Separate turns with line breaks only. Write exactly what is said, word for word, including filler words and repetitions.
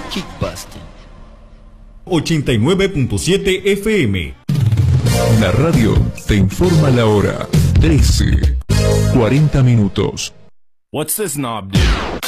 Kickbusting.
ochenta y nueve punto siete F M.
La radio te informa la hora. trece, cuarenta minutos.
What's this knob do?